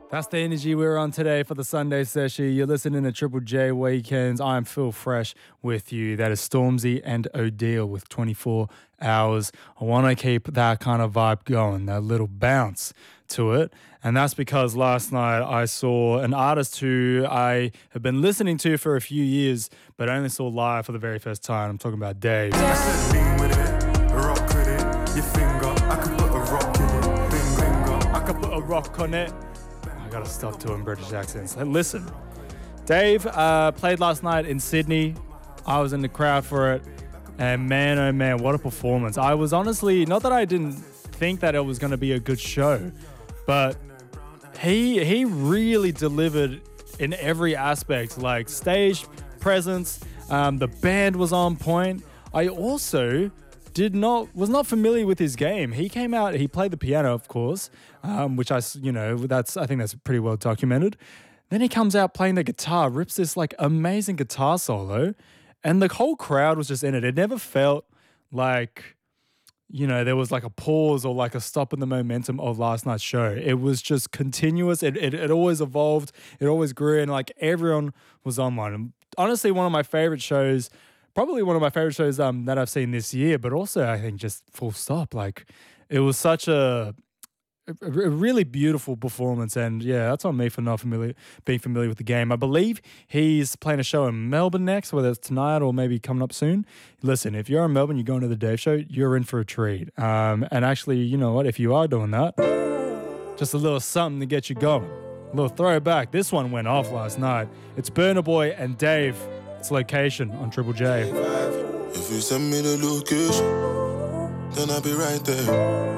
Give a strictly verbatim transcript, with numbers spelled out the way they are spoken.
That's the energy we're on today for the Sunday session. You're listening to Triple J Weekends. I'm Phil Fresh with you. That is Stormzy and Odile with twenty-four hours. I want to keep that kind of vibe going, that little bounce to it. And that's because last night I saw an artist who I have been listening to for a few years, but only saw live for the very first time. I'm talking about Dave. I said lean with it, rock with it, your finger, I could put a rock in it, finger, I could put a rock on it. I gotta stop doing British accents. Hey, listen, Dave uh, played last night in Sydney. I was in the crowd for it. And man, oh man, what a performance. I was honestly, not that I didn't think that it was going to be a good show, but he he really delivered in every aspect, like stage presence, um, the band was on point. I also did not was not familiar with his game. He came out, he played the piano, of course, um, which I, you know, that's I think that's pretty well documented. Then he comes out playing the guitar, rips this like amazing guitar solo, and the whole crowd was just in it. It never felt like, you know, there was like a pause or like a stop in the momentum of last night's show. It was just continuous. It it, it always evolved. It always grew, and like everyone was on one. And honestly, one of my favorite shows. Probably one of my favorite shows um, that I've seen this year, but also I think just full stop. Like it was such a, a, a really beautiful performance, and yeah, that's on me for not familiar being familiar with the game. I believe he's playing a show in Melbourne next, whether it's tonight or maybe coming up soon. Listen, if you're in Melbourne, you're going to the Dave Show, you're in for a treat. Um, and actually, you know what? If you are doing that, just a little something to get you going. A little throwback. This one went off last night. It's Burna Boy and Dave. It's Location on Triple J. If you send me the location, then I'll be right there.